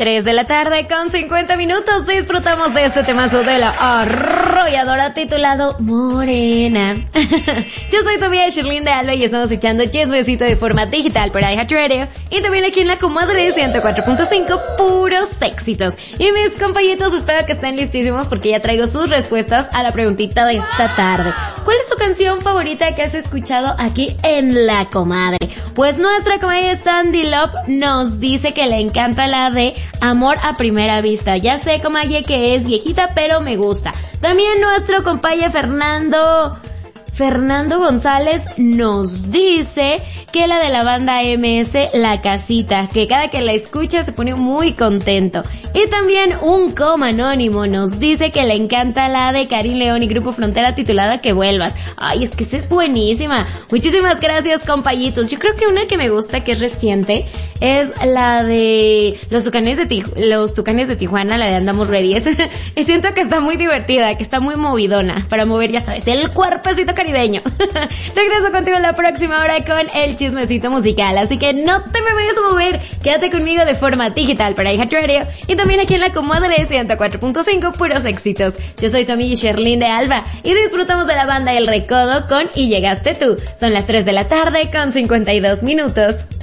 3 de la tarde con 50 minutos. Disfrutamos de este temazo de la arrolladora titulado Morena. Yo soy tu amiga Sherlyn de Alba y estamos echando chismecito de forma digital por iHeartRadio y también aquí en la comadre 104.5, puros éxitos. Y mis compañitos, espero que estén listísimos porque ya traigo sus respuestas a la preguntita de esta tarde. ¿Cuál es tu canción favorita que has escuchado aquí en la comadre? Pues nuestra comadre Sandy Love nos dice que le encanta la de Amor a Primera Vista. Ya sé, comadre, que es viejita, pero me gusta. También nuestro compañero Fernando González nos dice que la de la banda MS, La Casita, que cada que la escucha se pone muy contento. Y también un coma anónimo nos dice que le encanta la de Karim León y Grupo Frontera titulada Que Vuelvas. Ay, es que esa es buenísima. Muchísimas gracias, compañitos. Yo creo que una que me gusta, que es reciente, es la de Los Tucanes de Tijuana, la de Andamos Ready. Y siento que está muy divertida, que está muy movidona, para mover, ya sabes, el cuerpecito caribeño. Regreso contigo en la próxima hora con el chismecito musical, así que no te me vayas a mover, quédate conmigo de forma digital para iHeartRadio y también aquí en la comadre 104.5, puros éxitos. Yo soy tu amiga Sherlyn de Alba y disfrutamos de la banda El Recodo con Y Llegaste Tú. Son las 3 de la tarde con 52 minutos.